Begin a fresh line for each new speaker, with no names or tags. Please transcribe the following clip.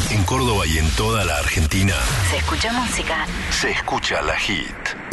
En Córdoba y en toda la Argentina
Se escucha música.
se escucha La Hit.